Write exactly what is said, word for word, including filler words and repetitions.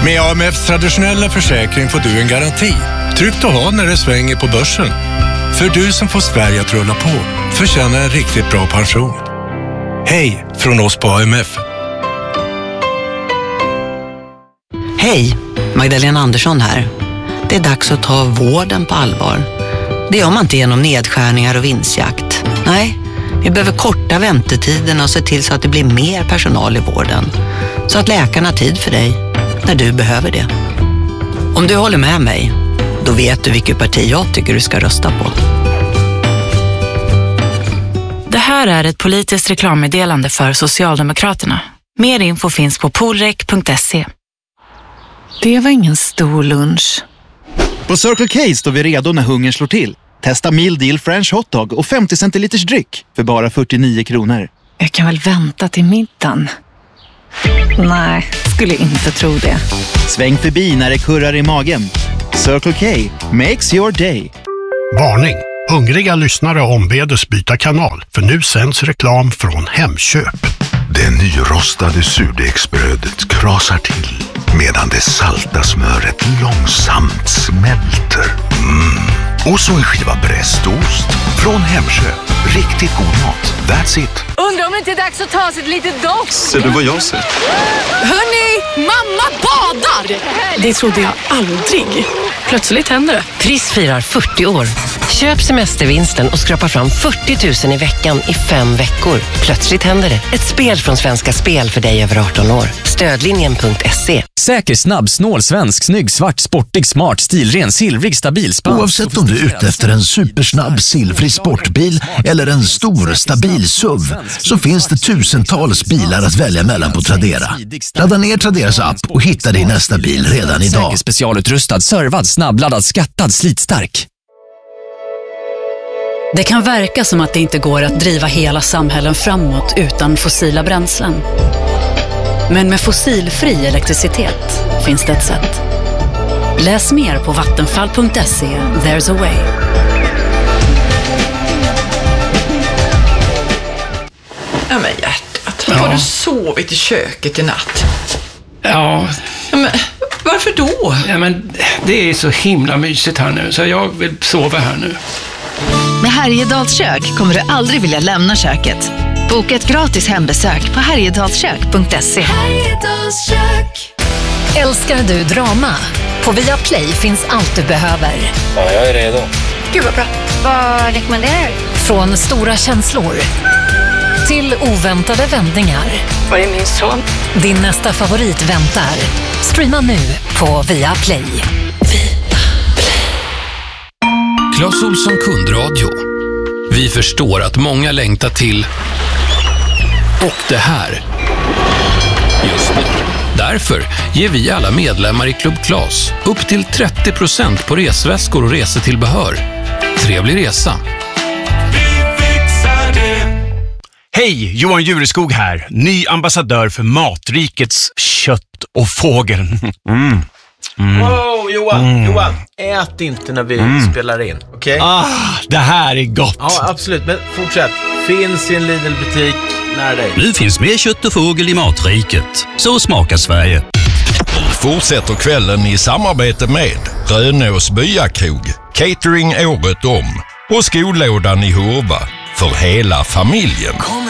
Med A M F:s traditionella försäkring får du en garanti. Tryggt att ha när det svänger på börsen. För du som får Sverige att rulla på förtjänar en riktigt bra pension. Hej från oss på A M F. Hej, Magdalena Andersson här. Det är dags att ta vården på allvar. Det gör man inte genom nedskärningar och vinstjakt. Nej, vi behöver korta väntetiderna och se till så att det blir mer personal i vården. Så att läkarna har tid för dig när du behöver det. Om du håller med mig, då vet du vilket parti jag tycker du ska rösta på. Det här är ett politiskt reklammeddelande för Socialdemokraterna. Mer info finns på polrek punkt se. Det var ingen stor lunch. På Circle K står vi redo när hungern slår till. Testa meal deal French hotdog och femtio centiliters dryck för bara fyrtionio kronor. Jag kan väl vänta till middagen. Nej, skulle inte tro det. Sväng förbi när det kurrar i magen. Circle K makes your day. Varning! Hungriga lyssnare ombedes byta kanal, för nu sänds reklam från Hemköp. Det nyrostade surdegsbrödet krasar till medan det salta smöret långsamt smälter. Mm. Och så en skiva brästost från Hemköp. Riktigt god mat. That's it. Undrar om det inte är dags att ta sig ett litet dopp. Ser du vad jag ser? Hörni, mamma badar! Det trodde jag aldrig. Plötsligt händer det. Triss firar fyrtio år. Köp semestervinsten och skrapa fram fyrtio tusen i veckan i fem veckor. Plötsligt händer det. Ett spel från Svenska Spel för dig över arton år. Stödlinjen punkt se. Säker, snabb, snål, svensk, snygg, svart, sportig, smart, stilren, silvrig, stabil, spann. Oavsett om du är ute efter en supersnabb, silvrig sportbil eller en stor, stabil S U V, så finns det tusentals bilar att välja mellan på Tradera. Ladda ner Traderas app och hitta din nästa bil redan idag. Säker, specialutrustad, servad, snabbladdad, skattad, slitstark. Det kan verka som att det inte går att driva hela samhällen framåt utan fossila bränslen. Men med fossilfri elektricitet finns det ett sätt. Läs mer på vattenfall punkt se. There's a way. Ja men hjärtat, ja. Har du sovit i köket i natt? Ja. Ja men varför då? Ja men det är så himla mysigt här nu så jag vill sova här nu. Med Härjedals kök kommer du aldrig vilja lämna köket. Boka ett gratis hembesök på härjedalskök punkt se. Härjedals kök. Älskar du drama? På Viaplay finns allt du behöver. Ja, jag är redo. Gud vad bra. Vad rekommenderar du? Från stora känslor till oväntade vändningar. Var är min son? Din nästa favorit väntar. Streama nu på Viaplay. Clas Ohlson kundradio. Vi förstår att många längtar till och det här just nu. Därför ger vi alla medlemmar i Club Clas upp till trettio procent på resväskor och resetillbehör. Trevlig resa. Hej, Johan Jureskog här. Ny ambassadör för Matrikets kött och fågel. Mm. Mm. Wow, Johan, Mm. Johan, ät inte när vi Mm. spelar in, okej? Okay? Ah, det här är gott. Ja, absolut, men fortsätt. Finns i en Lidl-butik nära dig. Nu finns mer kött och fågel i Matriket. Så smakar Sverige. Fortsätter kvällen i samarbete med Rönås Byakrog, catering året om och skolådan i Hurva för hela familjen.